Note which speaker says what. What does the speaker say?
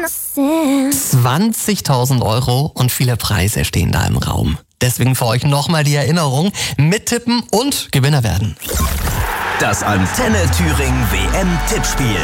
Speaker 1: 20.000 Euro und viele Preise stehen da im Raum. Deswegen für euch nochmal die Erinnerung, mittippen und Gewinner werden.
Speaker 2: Das Antenne Thüringen WM-Tippspiel.